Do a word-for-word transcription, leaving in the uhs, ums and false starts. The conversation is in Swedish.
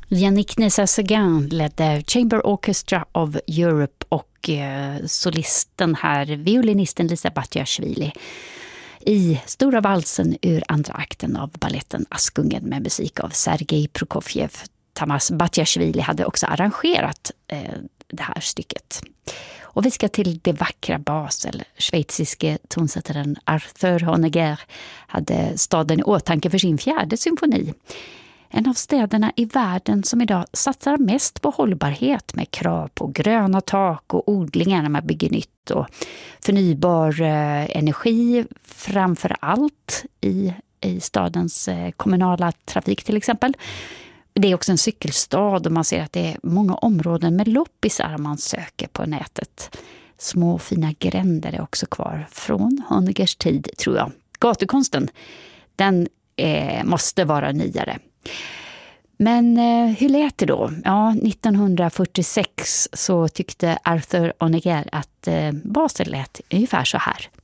Yannick Nézet-Séguin ledde Chamber Orchestra of Europe och eh, solisten här, violinisten Lisa Batjashvili i Stora valsen ur andra akten av balletten Askungen med musik av Sergej Prokofjev. Tamas Batjashvili hade också arrangerat eh, det här stycket. Och vi ska till det vackra Basel. Schweiziske tonsättaren Arthur Honegger hade staden i åtanke för sin fjärde symfoni. En av städerna i världen som idag satsar mest på hållbarhet med krav på gröna tak och odlingar när man bygger nytt och förnybar eh, energi framför allt i, i stadens eh, kommunala trafik till exempel. Det är också en cykelstad och man ser att det är många områden med loppisar man söker på nätet. Små fina gränder är också kvar från Honeggers tid tror jag. Gatukonsten, den eh, måste vara nyare. Men eh, hur lät det då? Ja, nittonhundrafyrtiosex så tyckte Arthur Honegger att eh, Basel lät ungefär så här.